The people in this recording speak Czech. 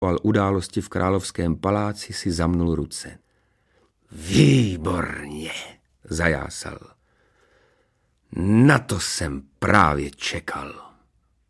události v královském paláci, si zamnul ruce. Výborně, zajásal. Na to jsem právě čekal.